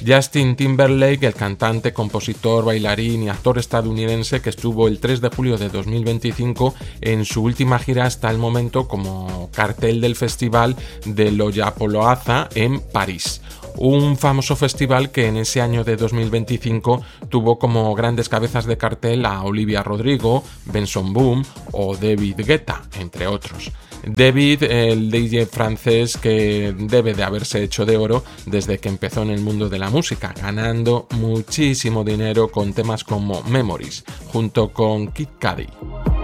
Justin Timberlake, el cantante, compositor, bailarín y actor estadounidense que estuvo el 3 de julio de 2025 en su última gira hasta el momento como cartel del festival de Lollapalooza en París. Un famoso festival que en ese año de 2025 tuvo como grandes cabezas de cartel a Olivia Rodrigo, Benson Boone o David Guetta, entre otros. David, el DJ francés que debe de haberse hecho de oro desde que empezó en el mundo de la música, ganando muchísimo dinero con temas como Memories, junto con Kid Cudi.